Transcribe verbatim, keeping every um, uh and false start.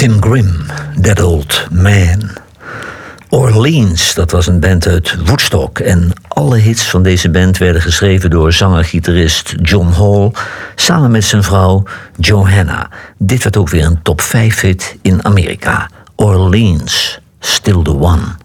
Kim Grimm, That Old Man. Orleans, dat was een band uit Woodstock. En alle hits van deze band werden geschreven door zanger-gitarist John Hall samen met zijn vrouw Johanna. Dit werd ook weer een top vijf hit in Amerika. Orleans, Still the One.